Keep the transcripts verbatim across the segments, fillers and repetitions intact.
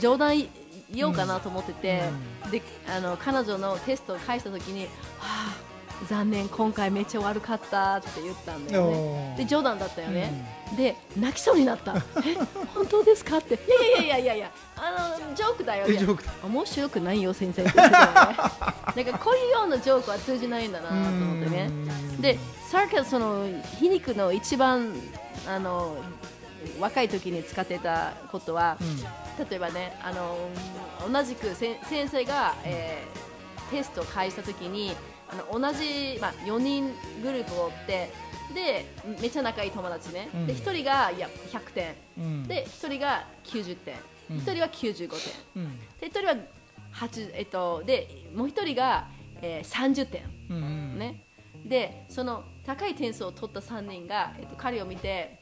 冗談言おうかなと思ってて、うん、であの彼女のテストを返した時に、はあ、残念今回めっちゃ悪かったって言ったんだよね。で冗談だったよね、うん、で泣きそうになったえ本当ですかって、いやいやいやいやあのジョークだよ、いや面白くないよ先生って言ってたよねなんかこういうようなジョークは通じないんだなと思ってね。でサーカス、その皮肉の一番あの若い時に使ってたことは、うん、例えばね、あの同じくせ先生が、えー、テストを返した時にあの同じ、まあ、よにんグループを追ってでめっちゃ仲いい友達ね、うん、でひとりがいやひゃくてん、うん、でひとりがきゅうじゅってん、うん、ひとりはきゅうじゅうごてん、うん、でひとりははち、えっと、でもうひとりが、えー、さんじゅってん、うんうん、ね、でその高い点数を取ったさんにんが、えっと、彼を見て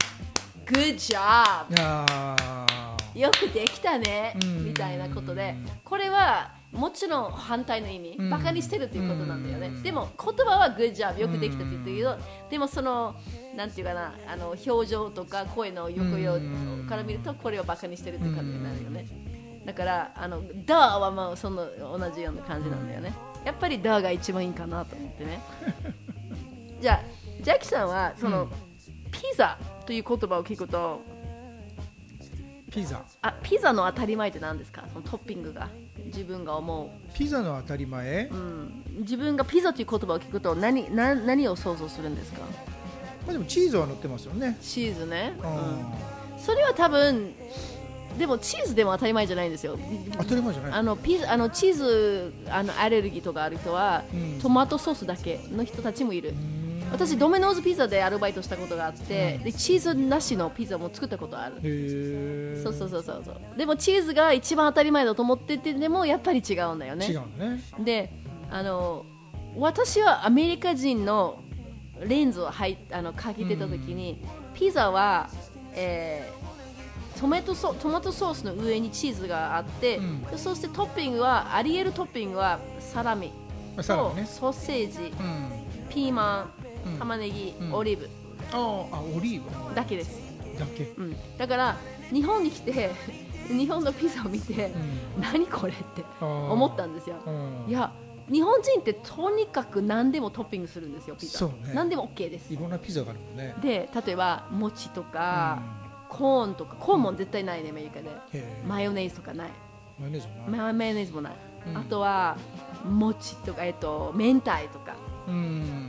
Good job よくできたね、うん、みたいなことで、これはもちろん反対の意味、うん、バカにしてるということなんだよね、うん、でも言葉は Good job よくできたって言ってるけど、うん、でもそのなんていうかな、あの表情とか声の抑揚から見るとこれをバカにしてるって感じになるよね。だからあの Duh はまあその同じような感じなんだよね。やっぱり Duh が一番いいかなと思ってねじゃあジャッキさんはその、うん、ピザという言葉を聞くと、 ピザあピザの当たり前って何ですか？そのトッピングが自分が思うピザの当たり前、 うん、自分がピザという言葉を聞くと 何, 何, 何を想像するんですか？ まあ、でもチーズは乗ってますよね。 チーズね、うん、それは多分でもチーズでも当たり前じゃないんですよ。 当たり前じゃない。 あのピザあのチーズあのアレルギーとかある人は、うん、トマトソースだけの人たちもいる。私ドミノーズピザでアルバイトしたことがあって、うん、でチーズなしのピザも作ったことある。へそうそうそうそうそう。でもチーズが一番当たり前だと思ってて、でもやっぱり違うんだよね。 違うね。 であの私はアメリカ人のレンズをはいあのかけてた時に、うん、ピザは、えー、トマトソトマトソースの上にチーズがあって、うん、そしてトッピングはあり得るトッピングはサラミとソーセージ、うん、ピーマン玉ねぎ、うん、オリーブ、 ああオリーブだけですだけ、 うん、だから日本に来て日本のピザを見て、うん、何これって思ったんですよ。いや日本人ってとにかく何でもトッピングするんですよピザ。そう、ね、何でも OK です。 いろんなピザがあるもんね。 で例えば餅とか、うん、コーンとかコーンも絶対ないね、アメリカで、うん、マヨネーズとかない。 マヨネーズもない。 マヨネーズもない、うん、あとは餅とか、えっと、明太とか、うん、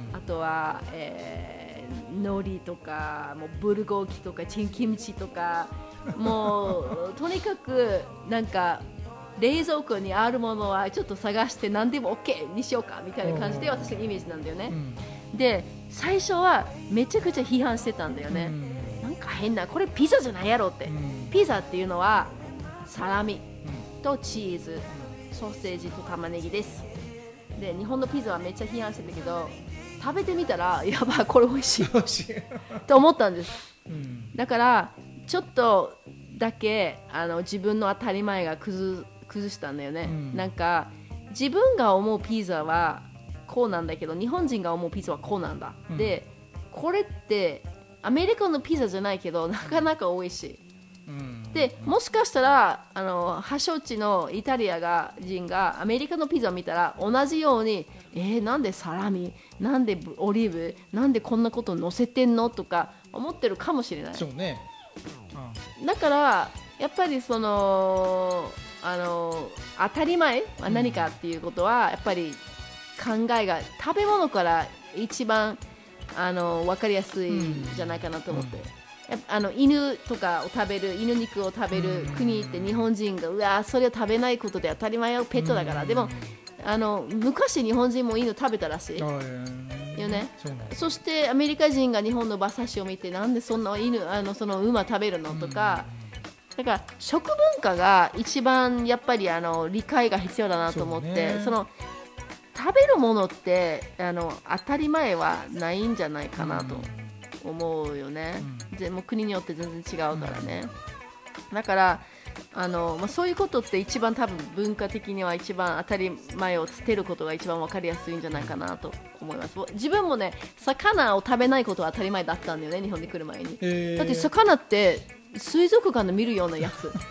あとは、えー、海苔とかもうブルゴーキとかチンキムチとかもうとにかくなんか冷蔵庫にあるものはちょっと探して何でも OK にしようかみたいな感じで私のイメージなんだよね、うん、で最初はめちゃくちゃ批判してたんだよね、うん、なんか変なこれピザじゃないやろって、うん、ピザっていうのはサラミとチーズ、ソーセージと玉ねぎです。で日本のピザはめっちゃ批判してたけど食べてみたらやばいこれ美味しいと思ったんです、うん、だからちょっとだけあの自分の当たり前が崩、崩したんだよね、うん、なんか自分が思うピザはこうなんだけど日本人が思うピザはこうなんだ、うん、でこれってアメリカのピザじゃないけどなかなか美味しい、うん、でもしかしたらあの発祥地のイタリアが人がアメリカのピザを見たら同じようにえー、なんでサラミなんでオリーブなんでこんなこと乗せてんのとか思ってるかもしれない。 そうね、 うん、だからやっぱりそのあの当たり前は何かっていうことはやっぱり考えが食べ物から一番あの分かりやすいんじゃないかなと思って、うんうん、あの犬とかを食べる犬肉を食べる国って日本人がうわそれを食べないことで当たり前よペットだから、でもあの昔日本人も犬食べたらしいよね。そしてアメリカ人が日本の馬刺しを見てなんでそんな犬あのその馬食べるのとか、だから食文化が一番やっぱりあの理解が必要だなと思って、 そ,、ね、その食べるものってあの当たり前はないんじゃないかなと思うよね、うん、でも国によって全然違うからね、うん、だからあの、まあ、そういうことって一番多分文化的には一番当たり前を捨てることが一番分かりやすいんじゃないかなと思います。自分もね魚を食べないことは当たり前だったんだよね日本に来る前に。だって魚って水族館で見るようなやつ